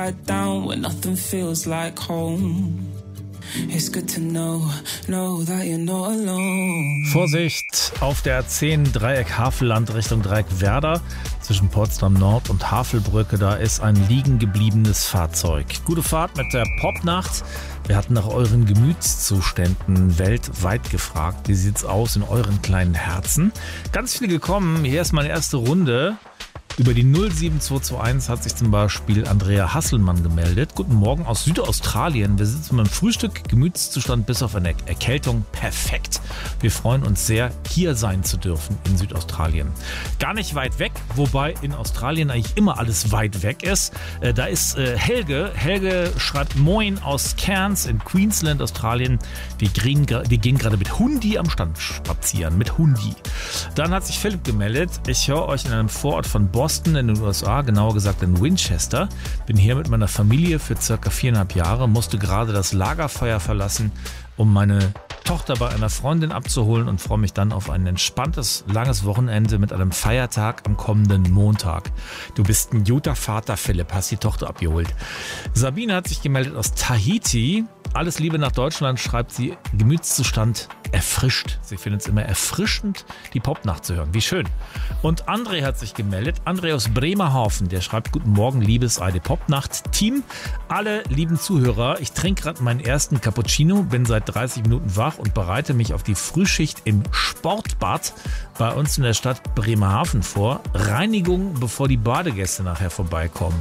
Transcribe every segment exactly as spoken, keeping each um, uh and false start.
lie down where nothing feels like home. It's good to know, know that you're not alone. Vorsicht auf der A zehn Dreieck Havelland Richtung Dreieck Werder. Zwischen Potsdam Nord und Havelbrücke, da ist ein liegen gebliebenes Fahrzeug. Gute Fahrt mit der Popnacht. Wir hatten nach euren Gemütszuständen weltweit gefragt. Wie sieht's aus in euren kleinen Herzen? Ganz viele gekommen. Hier ist meine erste Runde. Über die null sieben zwei zwei eins hat sich zum Beispiel Andrea Hasselmann gemeldet. Guten Morgen aus Südaustralien. Wir sitzen beim Frühstück. Gemütszustand bis auf eine Erkältung. Perfekt. Wir freuen uns sehr, hier sein zu dürfen in Südaustralien. Gar nicht weit weg, wobei in Australien eigentlich immer alles weit weg ist. Äh, da ist äh, Helge. Helge schreibt Moin aus Cairns in Queensland, Australien. Wir gehen, wir gehen gerade mit Hundi am Strand spazieren. Mit Hundi. Dann hat sich Philipp gemeldet. Ich höre euch in einem Vorort von Boston in den U S A, genauer gesagt in Winchester. Bin hier mit meiner Familie für circa viereinhalb Jahre, musste gerade das Lagerfeuer verlassen, um meine Tochter bei einer Freundin abzuholen und freue mich dann auf ein entspanntes, langes Wochenende mit einem Feiertag am kommenden Montag. Du bist ein guter Vater, Philipp, hast die Tochter abgeholt. Sabine hat sich gemeldet aus Tahiti. Alles Liebe nach Deutschland, schreibt sie. Gemütszustand erfrischt. Sie findet es immer erfrischend, die Popnacht zu hören. Wie schön. Und André hat sich gemeldet. André aus Bremerhaven, der schreibt: Guten Morgen, liebes A R D Popnacht Team. Alle lieben Zuhörer, ich trinke gerade meinen ersten Cappuccino, bin seit dreißig Minuten wach und bereite mich auf die Frühschicht im Sportbad bei uns in der Stadt Bremerhaven vor. Reinigung, bevor die Badegäste nachher vorbeikommen.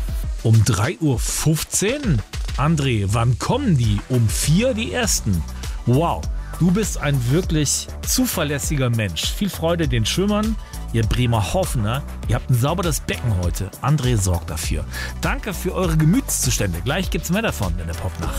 Um drei Uhr fünfzehn? André, wann kommen die? Um vier die ersten. Wow, du bist ein wirklich zuverlässiger Mensch. Viel Freude den Schwimmern, ihr Bremerhavener. Ihr habt ein sauberes Becken heute. André sorgt dafür. Danke für eure Gemütszustände. Gleich gibt's mehr davon in der Popnacht.